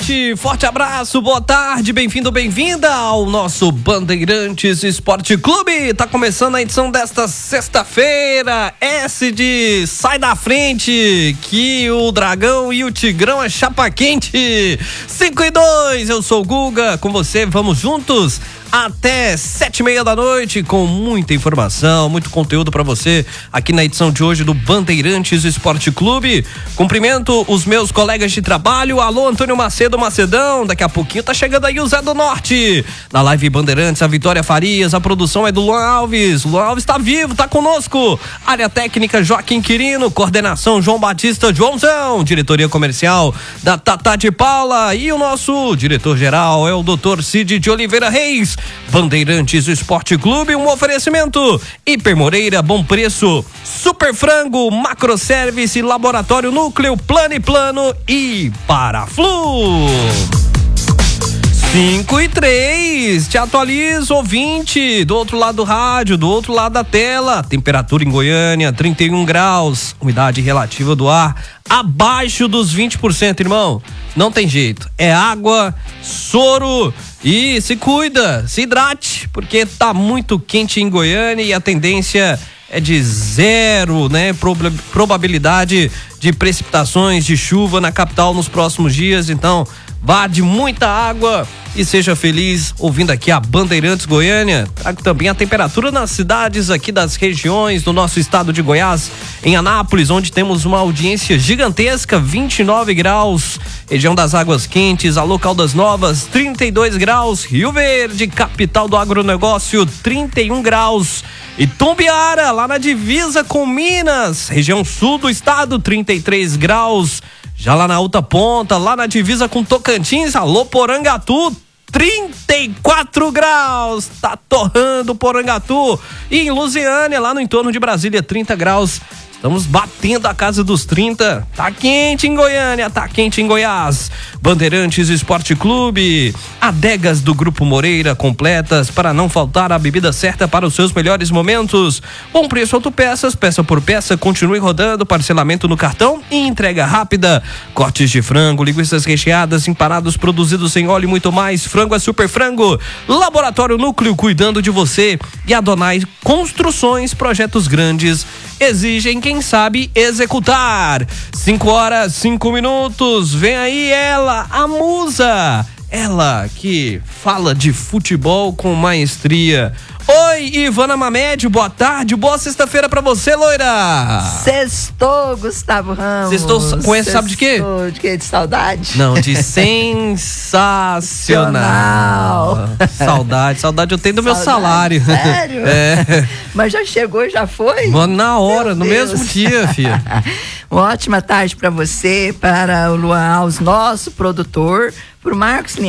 noite, forte abraço, boa tarde, bem-vindo, bem-vinda ao nosso Bandeirantes Esporte Clube. Tá começando a edição desta sexta-feira, S de sai da frente, que o Dragão e o Tigrão é chapa quente. 5-2, eu sou o Guga, com você, vamos juntos até 7:30 da noite com muita informação, muito conteúdo para você aqui na edição de hoje do Bandeirantes Esporte Clube. Cumprimento os meus colegas de trabalho. Alô, Antônio Macedo, Macedão. Daqui a pouquinho tá chegando aí o Zé do Norte. Na live Bandeirantes, a Vitória Farias, a produção é do Luan Alves. Luan Alves tá vivo, tá conosco. Área técnica Joaquim Quirino, coordenação João Batista Joãozão, diretoria comercial da Tatá de Paula e o nosso diretor-geral é o Dr. Cid de Oliveira Reis. Bandeirantes Esporte Clube, um oferecimento Hiper Moreira, bom preço, Super Frango, Macro Service, Laboratório Núcleo, Plano e Plano e Paraflu. 5-3, te atualizo, ouvinte, do outro lado do rádio, do outro lado da tela. Temperatura em Goiânia, 31 graus, umidade relativa do ar abaixo dos 20%, irmão. Não tem jeito, é água, soro e se cuida, se hidrate, porque tá muito quente em Goiânia e a tendência é de zero, né? Probabilidade de precipitações de chuva na capital nos próximos dias, então vá de muita água e seja feliz ouvindo aqui a Bandeirantes Goiânia. Trago também a temperatura nas cidades aqui das regiões do nosso estado de Goiás. Em Anápolis, onde temos uma audiência gigantesca, 29 graus. Região das Águas Quentes, alô Caldas Novas, 32 graus. Rio Verde, capital do agronegócio, 31 graus. E Tumbiara, lá na divisa com Minas, região sul do estado, 33 graus. Já lá na outra ponta, lá na divisa com Tocantins, alô Porangatu, 34 graus, tá torrando Porangatu. E em Lusiânia, lá no entorno de Brasília, 30 graus. Estamos batendo a casa dos 30. Tá quente em Goiânia, tá quente em Goiás. Bandeirantes Esporte Clube. Adegas do Grupo Moreira completas para não faltar a bebida certa para os seus melhores momentos. Bom preço autopeças, peça por peça, continue rodando, parcelamento no cartão e entrega rápida. Cortes de frango, linguiças recheadas, empanados produzidos sem óleo e muito mais. Frango é Super Frango. Laboratório Núcleo cuidando de você. E Adonai Construções, projetos grandes exigem quem sabe executar. 5:05. Vem aí ela, a musa. Ela que fala de futebol com maestria. Oi, Ivana Mamed, boa tarde, boa sexta-feira pra você, loira. Sextou, Gustavo Ramos. Sextou, conhece, sabe de quê? De quê? De saudade? Não, de sensacional. Saudade eu tenho do meu salário. Sério? É. Mas já chegou, já foi? Mano, na hora, no mesmo dia, filha. Uma ótima tarde pra você, para o Luan Alves, nosso produtor, pro Marcos